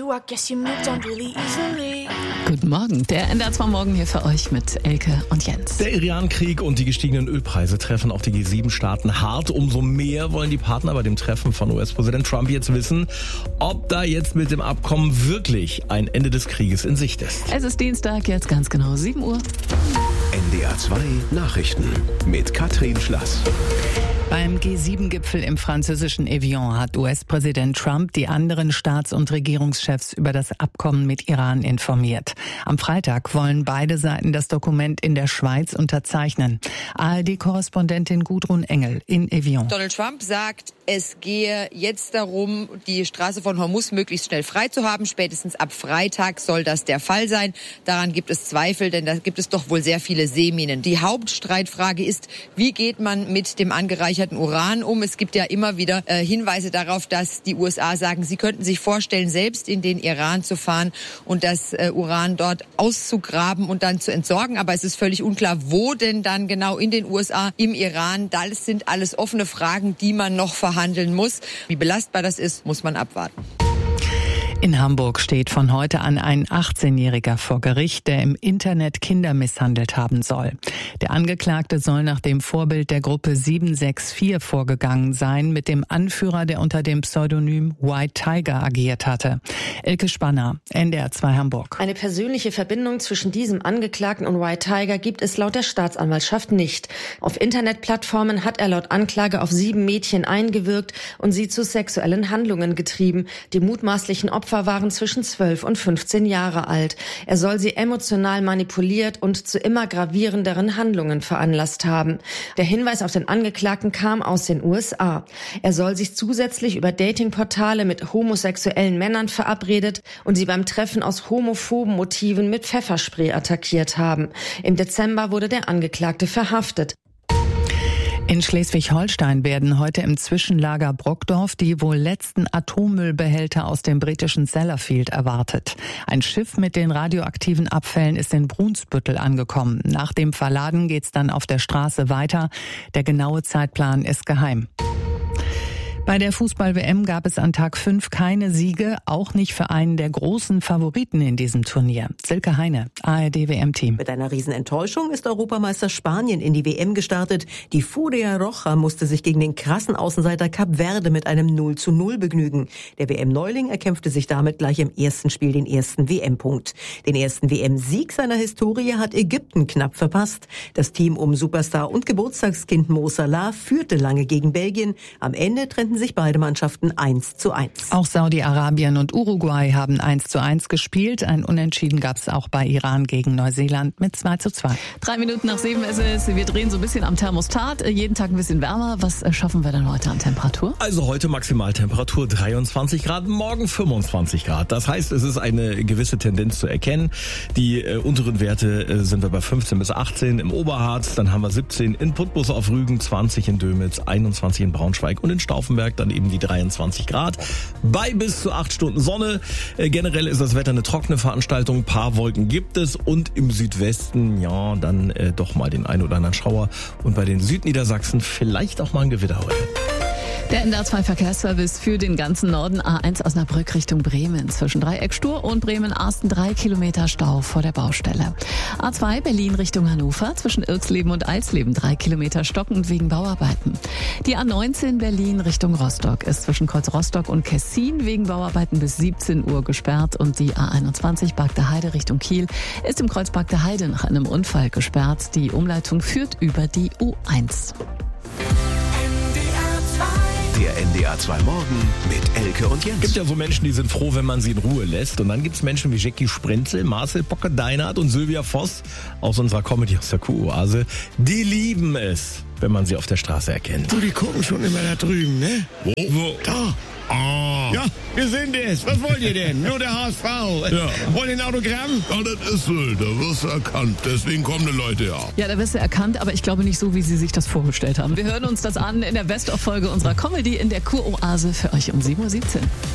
Guten Morgen, der NDR 2 Morgen hier für euch mit Elke und Jens. Der Iran-Krieg und die gestiegenen Ölpreise treffen auch die G7-Staaten hart. Umso mehr wollen die Partner bei dem Treffen von US-Präsident Trump jetzt wissen, ob da jetzt mit dem Abkommen wirklich ein Ende des Krieges in Sicht ist. Es ist Dienstag, jetzt ganz genau 7 Uhr. NDR 2 Nachrichten mit Katrin Schlass. Beim G7-Gipfel im französischen Evian hat US-Präsident Trump die anderen Staats- und Regierungschefs über das Abkommen mit Iran informiert. Am Freitag wollen beide Seiten das Dokument in der Schweiz unterzeichnen. ARD-Korrespondentin Gudrun Engel in Evian. Donald Trump sagt, es gehe jetzt darum, die Straße von Hormuz möglichst schnell frei zu haben. Spätestens ab Freitag soll das der Fall sein. Daran gibt es Zweifel, denn da gibt es doch wohl sehr viele Seeminen. Die Hauptstreitfrage ist, wie geht man mit dem angereicherten Uran um? Es gibt ja immer wieder Hinweise darauf, dass die USA sagen, sie könnten sich vorstellen, selbst in den Iran zu fahren und das Uran dort auszugraben und dann zu entsorgen. Aber es ist völlig unklar, wo denn dann genau in den USA, im Iran. Das sind alles offene Fragen, die man noch verhandeln muss. Wie belastbar das ist, muss man abwarten. In Hamburg steht von heute an ein 18-Jähriger vor Gericht, der im Internet Kinder misshandelt haben soll. Der Angeklagte soll nach dem Vorbild der Gruppe 764 vorgegangen sein, mit dem Anführer, der unter dem Pseudonym White Tiger agiert hatte. Elke Spanner, NDR 2 Hamburg. Eine persönliche Verbindung zwischen diesem Angeklagten und White Tiger gibt es laut der Staatsanwaltschaft nicht. Auf Internetplattformen hat er laut Anklage auf 7 Mädchen eingewirkt und sie zu sexuellen Handlungen getrieben. Die mutmaßlichen Opfer waren zwischen 12 und 15 Jahre alt. Er soll sie emotional manipuliert und zu immer gravierenderen Handlungen veranlasst haben. Der Hinweis auf den Angeklagten kam aus den USA. Er soll sich zusätzlich über Datingportale mit homosexuellen Männern verabredet und sie beim Treffen aus homophoben Motiven mit Pfefferspray attackiert haben. Im Dezember wurde der Angeklagte verhaftet. In Schleswig-Holstein werden heute im Zwischenlager Brockdorf die wohl letzten Atommüllbehälter aus dem britischen Sellafield erwartet. Ein Schiff mit den radioaktiven Abfällen ist in Brunsbüttel angekommen. Nach dem Verladen geht's dann auf der Straße weiter. Der genaue Zeitplan ist geheim. Bei der Fußball-WM gab es an Tag 5 keine Siege, auch nicht für einen der großen Favoriten in diesem Turnier. Silke Heine, ARD-WM-Team. Mit einer Riesenenttäuschung ist Europameister Spanien in die WM gestartet. Die Furia Roja musste sich gegen den krassen Außenseiter Kap Verde mit einem 0:0 begnügen. Der WM-Neuling erkämpfte sich damit gleich im ersten Spiel den ersten WM-Punkt. Den ersten WM-Sieg seiner Historie hat Ägypten knapp verpasst. Das Team um Superstar und Geburtstagskind Mo Salah führte lange gegen Belgien. Am Ende trennten sich beide Mannschaften 1:1. Auch Saudi-Arabien und Uruguay haben 1:1 gespielt. Ein Unentschieden gab es auch bei Iran gegen Neuseeland mit 2:2. 3 Minuten nach 7 ist es. Wir drehen so ein bisschen am Thermostat. Jeden Tag ein bisschen wärmer. Was schaffen wir denn heute an Temperatur? Also heute Maximaltemperatur 23 Grad, morgen 25 Grad. Das heißt, es ist eine gewisse Tendenz zu erkennen. Die unteren Werte sind wir bei 15 bis 18 im Oberharz. Dann haben wir 17 in Putbus auf Rügen, 20 in Dömitz, 21 in Braunschweig und in Stauffenberg dann eben die 23 Grad. Bei bis zu 8 Stunden Sonne. Generell ist das Wetter eine trockene Veranstaltung. Ein paar Wolken gibt es und im Südwesten, ja, dann doch mal den einen oder anderen Schauer. Und bei den Südniedersachsen vielleicht auch mal ein Gewitter heute. Der NDR 2 Verkehrsservice für den ganzen Norden. A1 Osnabrück Richtung Bremen. Zwischen Dreieck Stur und Bremen-Arsten 3 Kilometer Stau vor der Baustelle. A2 Berlin Richtung Hannover. Zwischen Irksleben und Eisleben 3 Kilometer stockend wegen Bauarbeiten. Die A19 Berlin Richtung Rostock ist zwischen Kreuz Rostock und Kessin wegen Bauarbeiten bis 17 Uhr gesperrt. Und die A21 Bagde Heide Richtung Kiel ist im Kreuz Bagde Heide nach einem Unfall gesperrt. Die Umleitung führt über die U1. Der NDR 2 Morgen mit Elke und Jens. Es gibt ja so Menschen, die sind froh, wenn man sie in Ruhe lässt. Und dann gibt es Menschen wie Jackie Sprenzel, Marcel Bocke-Deinhardt und Sylvia Voss aus unserer Comedy aus der Kuh-Oase. Die lieben es, wenn man sie auf der Straße erkennt. Du, die gucken schon immer da drüben, ne? Wo? Da. Ah. Ja, wir sind es. Was wollt ihr denn? Nur der HSV. Ja. Wollt ihr ein Autogramm? Ja, das ist Sylt, da wirst du erkannt. Deswegen kommen die Leute ja. Ja, da wirst du erkannt, aber ich glaube nicht so, wie Sie sich das vorgestellt haben. Wir hören uns das an in der Best-of-Folge unserer Comedy in der Kuroase für euch um 7:17 Uhr.